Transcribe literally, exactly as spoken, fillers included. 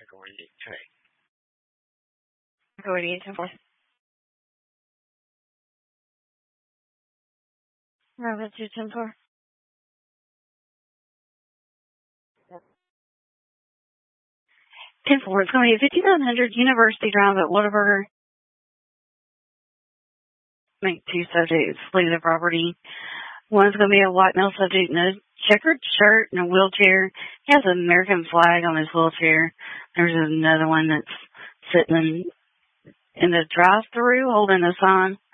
Echo eighty-eight, okay. Echo eighty-eight, ten four. Rabbit two, ten four. ten four, it's going to be fifty-nine hundred University Drive at Whataburger. Make two subjects leave the property. One's going to be a white male subject in a checkered shirt and a wheelchair. He has an American flag on his wheelchair. There's another one that's sitting in, in the drive-thru holding a sign.